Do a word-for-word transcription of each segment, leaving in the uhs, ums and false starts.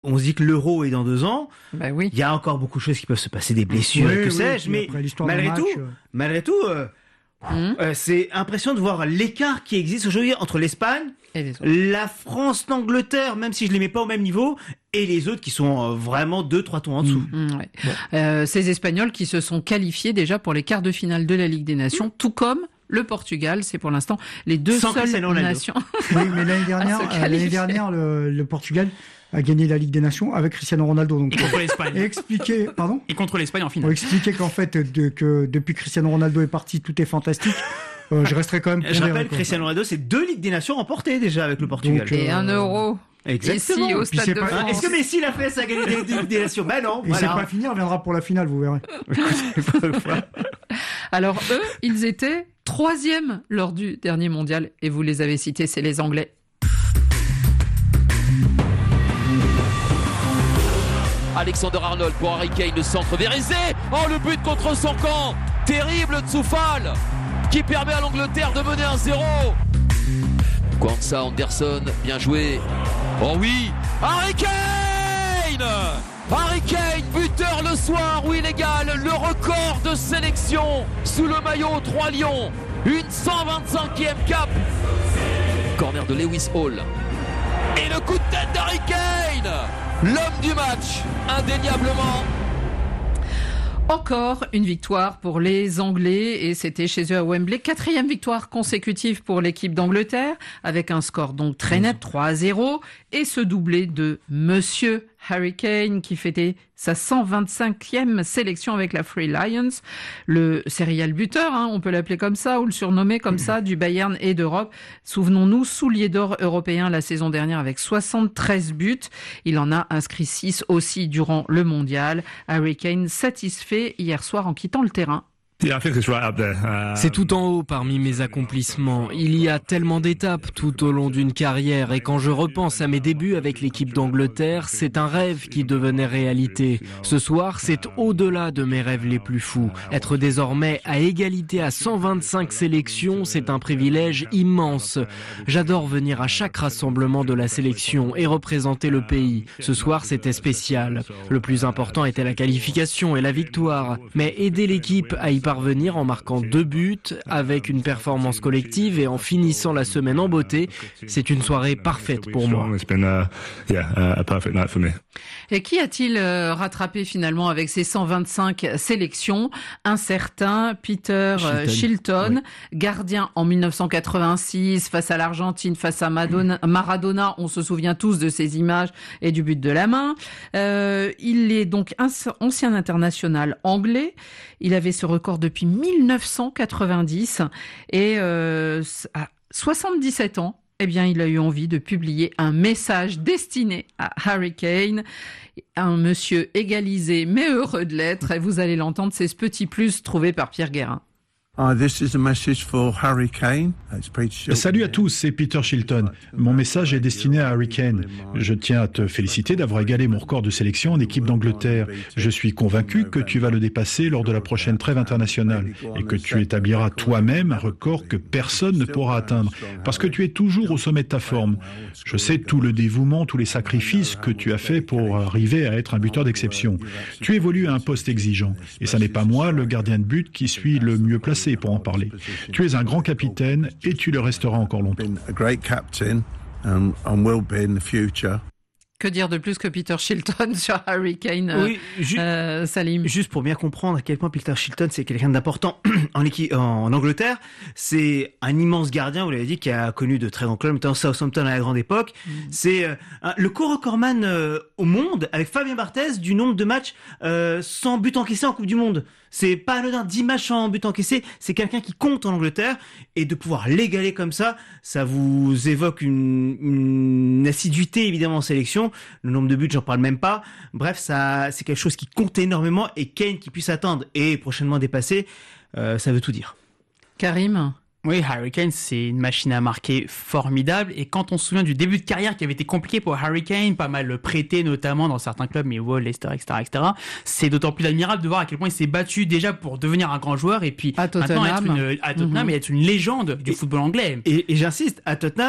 on se dit que l'Euro est dans deux ans. Ben oui. Il y a encore beaucoup de choses qui peuvent se passer, des blessures, oui, que oui, sais-je, mais malgré match, tout, euh... malgré tout, euh, Mmh. euh, c'est impressionnant de voir l'écart qui existe aujourd'hui entre l'Espagne, et les autres. la France, l'Angleterre, même si je les mets pas au même niveau, et les autres qui sont euh, vraiment deux, trois tours en dessous. Mmh, ouais. bon. euh, ces Espagnols qui se sont qualifiés déjà pour les quarts de finale de la Ligue des Nations, mmh. tout comme le Portugal. C'est pour l'instant les deux Sans seules nations. Oui, mais l'année dernière, euh, l'année dernière, le, le Portugal a gagné la Ligue des Nations avec Cristiano Ronaldo. Donc, et contre l'Espagne. Et expliquer, pardon. Et contre l'Espagne en finale. Pour expliquer qu'en fait, de, que depuis que Cristiano Ronaldo est parti, tout est fantastique. Euh, je resterai quand même. Je rappelle, Cristiano Ronaldo, c'est deux Ligues des Nations remportées déjà avec le Portugal. Donc, euh... Et un euro. Exactement. Ici, au Stade de pas... France. Est-ce que Messi l'a fait, ça a gagné des Ligues des Nations? Ben non. Et voilà. c'est pas fini, on reviendra pour la finale, vous verrez. Alors eux, ils étaient troisième lors du dernier mondial, et vous les avez cités, c'est les Anglais. Alexander Arnold pour Harry Kane, le centre Vérézé. Oh, le but contre son camp. Terrible Tsoufal qui permet à l'Angleterre de mener un zéro. Kwanza Anderson, bien joué. Oh oui, Harry Kane Harry Kane, buteur le soir où il égale le record de sélection sous le maillot trois Lions. Une cent vingt-cinquième cape. Corner de Lewis Hall. Et le coup de tête d'Harry Kane, l'homme du match, indéniablement. Encore une victoire pour les Anglais, et c'était chez eux à Wembley. Quatrième victoire consécutive pour l'équipe d'Angleterre, avec un score donc très net, trois à zéro, et ce doublé de Monsieur Harry Kane qui fêtait sa cent vingt-cinquième sélection avec la Three Lions, le serial buteur, hein, on peut l'appeler comme ça, ou le surnommer comme ça, du Bayern et d'Europe. Souvenons-nous, soulier d'or européen la saison dernière avec soixante-treize buts. Il en a inscrit six aussi durant le mondial. Harry Kane satisfait hier soir en quittant le terrain. C'est tout en haut parmi mes accomplissements. Il y a tellement d'étapes tout au long d'une carrière, et quand je repense à mes débuts avec l'équipe d'Angleterre, c'est un rêve qui devenait réalité. Ce soir, c'est au-delà de mes rêves les plus fous. Être désormais à égalité à cent vingt-cinq sélections, c'est un privilège immense. J'adore venir à chaque rassemblement de la sélection et représenter le pays. Ce soir, c'était spécial. Le plus important était la qualification et la victoire, mais aider l'équipe à y parvenir parvenir en marquant deux buts, avec une performance collective et en finissant la semaine en beauté, c'est une soirée parfaite pour moi. Et qui a-t-il rattrapé finalement avec ses cent vingt-cinq sélections? Un certain Peter Shilton, Shilton oui. Gardien en mille neuf cent quatre-vingt-six face à l'Argentine, face à Madonna, Maradona. On se souvient tous de ces images et du but de la main. Euh, il est donc ancien international anglais. Il avait ce record depuis mille neuf cent quatre-vingt-dix et euh, à soixante-dix-sept ans, eh bien, il a eu envie de publier un message destiné à Harry Kane, un monsieur égalisé mais heureux de l'être. Et vous allez l'entendre, c'est ce petit plus trouvé par Pierre Guérin. Uh, this is a message for Harry Kane. It's Peter Shilton. Salut à tous, c'est Peter Shilton. Mon message est destiné à Harry Kane. Je tiens à te féliciter d'avoir égalé mon record de sélection en équipe d'Angleterre. Je suis convaincu que tu vas le dépasser lors de la prochaine trêve internationale et que tu établiras toi-même un record que personne ne pourra atteindre parce que tu es toujours au sommet de ta forme. Je sais tout le dévouement, tous les sacrifices que tu as fait pour arriver à être un buteur d'exception. Tu évolues à un poste exigeant et ça n'est pas moi, le gardien de but, qui suis le mieux placé pour en parler. Tu es un grand capitaine et tu le resteras encore longtemps. Que dire de plus que Peter Shilton sur Harry Kane, oui, ju- euh, Salim? Juste pour bien comprendre à quel point Peter Shilton, c'est quelqu'un d'important en, équipe, en Angleterre. C'est un immense gardien, vous l'avez dit, qui a connu de très grands clubs, notamment Southampton à la grande époque. Mm. C'est euh, le co-recordman euh, au monde avec Fabien Barthez du nombre de matchs euh, sans but encaissé en Coupe du Monde. C'est pas anodin, dix matchs sans but encaissé, c'est quelqu'un qui compte en Angleterre, et de pouvoir l'égaler comme ça, ça vous évoque une, une assiduité évidemment en sélection. Le nombre de buts, j'en parle même pas. Bref, ça, c'est quelque chose qui compte énormément, et Kane qui puisse atteindre et prochainement dépasser, euh, ça veut tout dire. Karim? Oui, Harry Kane, c'est une machine à marquer formidable. Et quand on se souvient du début de carrière qui avait été compliqué pour Harry Kane, pas mal prêté notamment dans certains clubs, mais Wall, Leicester, et cetera, et cetera, c'est d'autant plus admirable de voir à quel point il s'est battu déjà pour devenir un grand joueur et puis à maintenant être Tottenham, une, à Tottenham mm-hmm. et être une légende du et, football anglais. Et, et j'insiste, à Tottenham,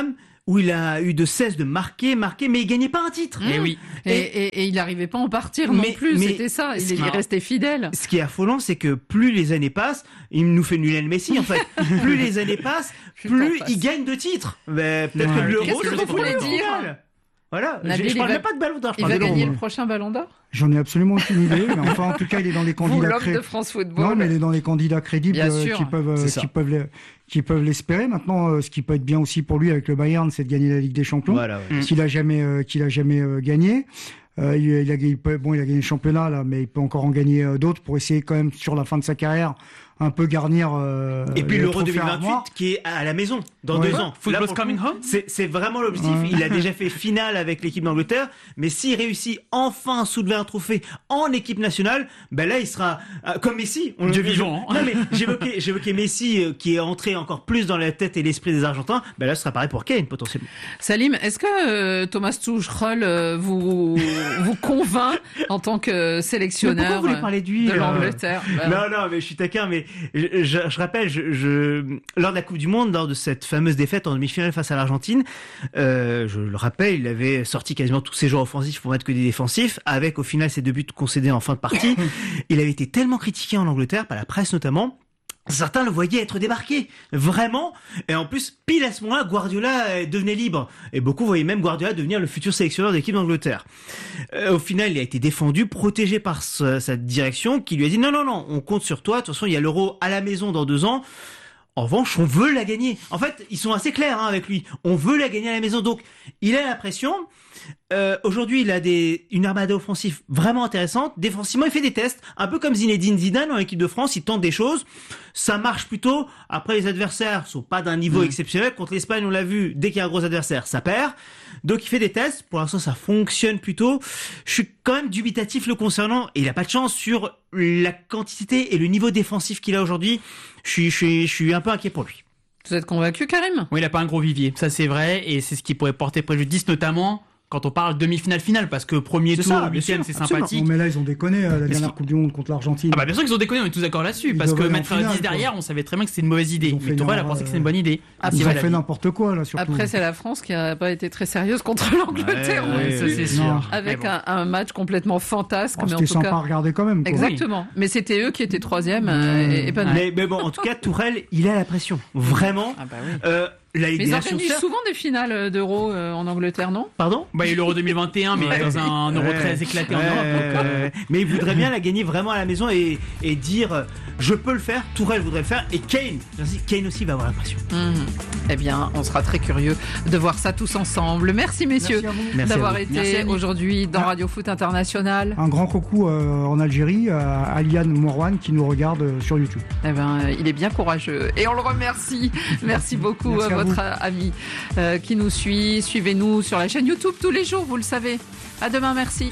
où il a eu de cesse de marquer, marquer, mais il gagnait pas un titre. Mmh. Et oui. Et, et, et il n'arrivait pas à en partir mais, non plus. Mais c'était ça. Il est resté fidèle. Ce qui est affolant, c'est que plus les années passent, il nous fait Lionel Messi en fait. Plus les années passent, plus il gagne de titres. Mais peut-être ouais. que l'Euro, c'est ce qu'on voulait dire. Voilà. Nabil, je, je parle va... même pas de Ballon d'Or. Il va gagner le prochain Ballon d'Or. J'en ai absolument aucune idée. Mais enfin, en tout cas, il est dans les candidats. L'homme cré... de France Football. Non, mais il est dans les candidats crédibles euh, qui peuvent, euh, qui peuvent, les, qui peuvent l'espérer. Maintenant, euh, ce qui peut être bien aussi pour lui avec le Bayern, c'est de gagner la Ligue des Champions. Voilà, ouais. S'il a jamais, euh, qu'il a jamais euh, gagné. Euh, il, il a, il peut, bon, il a gagné le championnat là, mais il peut encore en gagner euh, d'autres pour essayer quand même sur la fin de sa carrière un peu garnir. Euh, et puis l'Euro deux mille vingt-huit qui est à la maison dans ouais. deux ans. Football's coming home. C'est, c'est vraiment l'objectif. Ouais. Il a déjà fait finale avec l'équipe d'Angleterre, mais s'il réussit enfin à soulever un trophée en équipe nationale, ben là il sera euh, comme Messi. On, Dieu vivant. Non mais j'évoquais, j'évoquais Messi euh, qui est entré encore plus dans la tête et l'esprit des Argentins. Ben là ce sera pareil pour Kane potentiellement. Salim, est-ce que euh, Thomas Tuchel euh, vous vous convainc en tant que sélectionneur mais pourquoi vous voulez parler de, lui, de l'Angleterre euh... Non non mais je suis taquin mais Je, je, je rappelle, je, je, lors de la Coupe du Monde, lors de cette fameuse défaite en demi-finale face à l'Argentine, euh, je le rappelle, il avait sorti quasiment tous ses joueurs offensifs pour mettre que des défensifs, avec au final ses deux buts concédés en fin de partie. Il avait été tellement critiqué en Angleterre, par la presse notamment. Certains le voyaient être débarqué, vraiment. Et en plus, pile à ce moment-là, Guardiola devenait libre. Et beaucoup voyaient même Guardiola devenir le futur sélectionneur de l'équipe d'Angleterre. Euh, au final, il a été défendu, protégé par sa, sa direction, qui lui a dit non, non, non, on compte sur toi. De toute façon, il y a l'Euro à la maison dans deux ans. En revanche, on veut la gagner. En fait, ils sont assez clairs hein, avec lui. On veut la gagner à la maison. Donc, il a la pression. Euh, aujourd'hui, il a des, une armada offensive vraiment intéressante. Défensivement, il fait des tests. Un peu comme Zinedine Zidane en équipe de France. Il tente des choses. Ça marche plutôt. Après, les adversaires sont pas d'un niveau mmh. exceptionnel. Contre l'Espagne, on l'a vu, dès qu'il y a un gros adversaire, ça perd. Donc, il fait des tests. Pour l'instant, ça fonctionne plutôt. Je suis quand même dubitatif le concernant. Et il a pas de chance sur la quantité et le niveau défensif qu'il a aujourd'hui. Je suis, je suis, je suis un peu inquiet pour lui. Vous êtes convaincu, Karim ? Oui, il a pas un gros vivier. Ça, c'est vrai. Et c'est ce qui pourrait porter préjudice, notamment quand on parle demi-finale finale, parce que premier c'est tour, ça, huitième, c'est absolument. sympathique. Non, mais là, ils ont déconné euh, la dernière qui... Coupe du Monde contre l'Argentine. Ah bah bien sûr qu'ils ont déconné, on est tous d'accord là-dessus, ils parce que mettre dix derrière, on savait très bien que c'était une mauvaise idée. Mais Tourelle a pensé que c'était une bonne idée. Ah, ils ont fait n'importe quoi là, surtout. Après, c'est la France qui a pas été très sérieuse contre l'Angleterre. Ouais, ouais, ça c'est sûr. Avec bon. un, un match complètement fantasque. Oh, mais en tout sympa cas... à regarder quand même. Quoi. Exactement. Mais c'était eux qui étaient troisième et, et pas nous. Mais, mais bon, en tout cas, Tourelle, il a la pression. Vraiment. Ah bah oui. Euh, La Ligue mais ils organisent souvent des finales d'Euro euh, en Angleterre, non ? Pardon ? Bah, il y a l'Euro deux mille vingt et un, mais ouais, dans un Euro ouais, très éclaté ouais, en Europe. Donc, euh... Mais il voudrait bien la gagner vraiment à la maison et, et dire euh, je peux le faire, Tourelle voudrait le faire, et Kane, Kane aussi va avoir la pression. Mmh. Eh bien, on sera très curieux de voir ça tous ensemble. Merci messieurs Merci d'avoir été aujourd'hui dans Radio Foot International. Un grand coucou euh, en Algérie à Aliane Mourwan qui nous regarde euh, sur YouTube. Eh ben, euh, il est bien courageux et on le remercie. Merci beaucoup Merci à, à votre ami euh, qui nous suit. Suivez-nous sur la chaîne YouTube tous les jours, vous le savez. À demain, merci.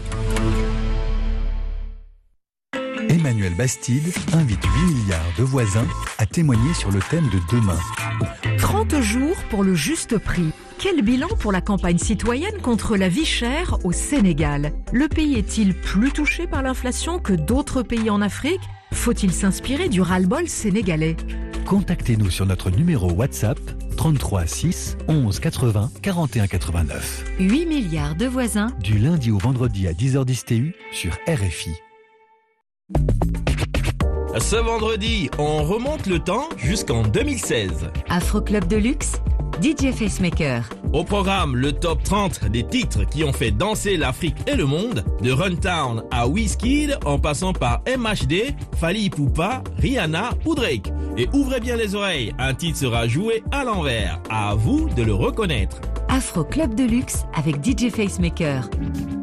Emmanuel Bastide invite huit milliards de voisins à témoigner sur le thème de demain. trente jours pour le juste prix. Quel bilan pour la campagne citoyenne contre la vie chère au Sénégal ? Le pays est-il plus touché par l'inflation que d'autres pays en Afrique ? Faut-il s'inspirer du ras-le-bol sénégalais ? Contactez-nous sur notre numéro WhatsApp trente-trois six onze quatre-vingts quarante et un quatre-vingt-neuf. huit milliards de voisins. Du lundi au vendredi à dix heures dix T U sur R F I. Ce vendredi, on remonte le temps jusqu'en deux mille seize. Afro Club de luxe, D J Facemaker. Au programme, le top trente des titres qui ont fait danser l'Afrique et le monde, de Runtown à Wizkid, en passant par M H D, Fally Ipupa, Rihanna ou Drake. Et ouvrez bien les oreilles, un titre sera joué à l'envers. À vous de le reconnaître. Afro Club de luxe avec D J Facemaker.